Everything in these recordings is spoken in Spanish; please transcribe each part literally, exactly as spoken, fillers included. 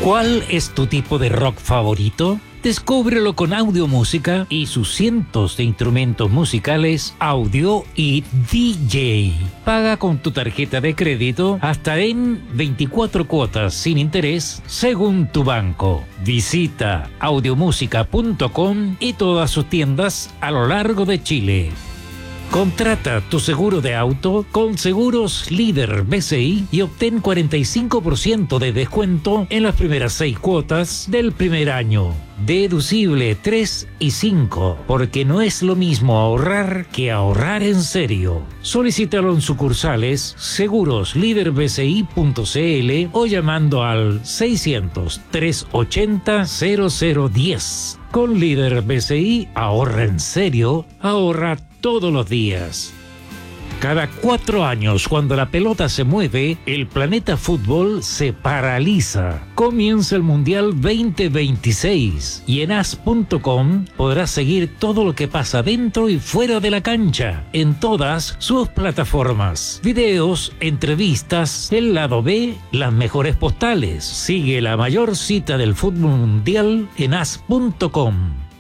¿Cuál es tu tipo de rock favorito? Descúbrelo con Audiomúsica y sus cientos de instrumentos musicales, audio y D J. Paga con tu tarjeta de crédito hasta en veinticuatro cuotas sin interés según tu banco. Visita audiomúsica punto com y todas sus tiendas a lo largo de Chile. Contrata tu seguro de auto con Seguros Líder B C I y obtén cuarenta y cinco por ciento de descuento en las primeras seis cuotas del primer año. Deducible tres y cinco, porque no es lo mismo ahorrar que ahorrar en serio. Solicítalo en sucursales seguros líder b c i punto c l o llamando al seiscientos, trescientos ochenta, cero cero diez. Con Líder B C I, ahorra en serio, ahorra todos los días. Cada cuatro años, cuando la pelota se mueve, el planeta fútbol se paraliza. Comienza el Mundial veinte veintiséis y en as punto com podrás seguir todo lo que pasa dentro y fuera de la cancha, en todas sus plataformas. Videos, entrevistas, el lado B, las mejores postales. Sigue la mayor cita del fútbol mundial en as punto com.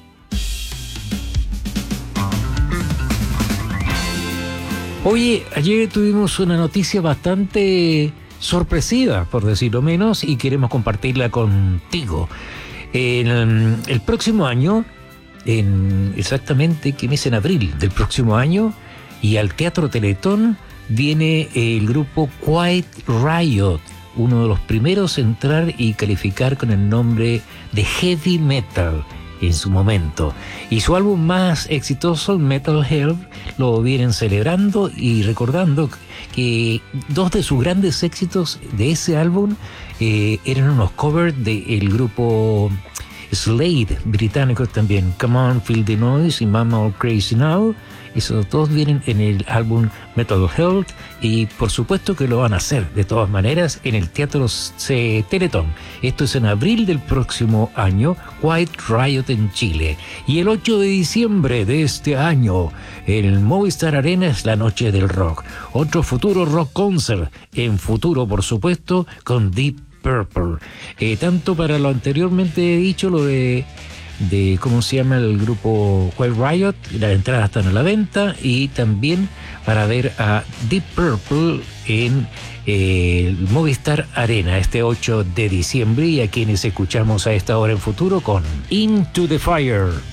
Oye, ayer tuvimos una noticia bastante sorpresiva, por decirlo menos, y queremos compartirla contigo. En el próximo año, en exactamente, que mes en abril del próximo año, y al Teatro Teletón viene el grupo Quiet Riot, uno de los primeros en entrar y calificar con el nombre de heavy metal en su momento, y su álbum más exitoso, Metal Health, lo vienen celebrando y recordando que dos de sus grandes éxitos de ese álbum eh, eran unos covers del grupo Slade, británico también, Come On Feel the Noise y Mama All Crazy Now. Esos dos vienen en el álbum Metal Health y por supuesto que lo van a hacer de todas maneras en el Teatro C Teletón. Esto es en abril del próximo año, Quiet Riot en Chile. Y el ocho de diciembre de este año, en el Movistar Arena es la Noche del Rock. Otro futuro rock concert, en futuro por supuesto, con Deep Purple. Eh, tanto para lo anteriormente dicho, lo de... de cómo se llama el grupo Quiet Riot, las entradas están a la venta, y también para ver a Deep Purple en eh, el Movistar Arena este ocho de diciembre, y a quienes escuchamos a esta hora en futuro con Into the Fire.